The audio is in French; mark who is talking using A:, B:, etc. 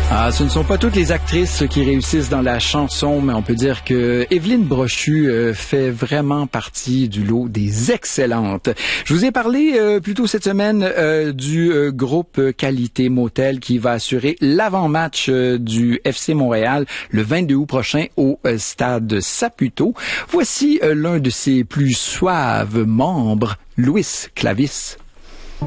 A: Ah, ce ne sont pas toutes les actrices qui réussissent dans la chanson, mais on peut dire que Évelyne Brochu fait vraiment partie du lot des excellentes. Je vous ai parlé plus tôt cette semaine du groupe Qualité Motel qui va assurer l'avant-match du FC Montréal le 22 août prochain au stade Saputo. Voici l'un de ses plus suaves membres, Louis Clavis.